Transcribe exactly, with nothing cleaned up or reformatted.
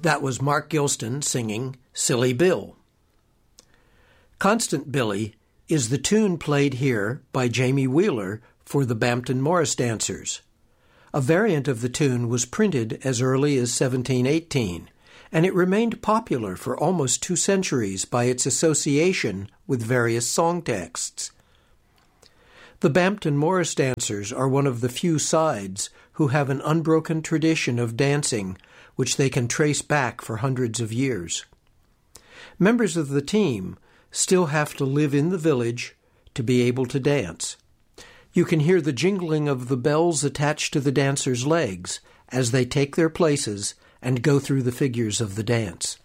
That was Mark Gilston singing Silly Bill. Constant Billy is the tune played here by Jamie Wheeler for the Bampton Morris Dancers. A variant of the tune was printed as early as seventeen eighteen, and it remained popular for almost two centuries by its association with various song texts. The Bampton Morris Dancers are one of the few sides who have an unbroken tradition of dancing which they can trace back for hundreds of years. Members of the team still have to live in the village to be able to dance. You can hear the jingling of the bells attached to the dancers' legs as they take their places and go through the figures of the dance.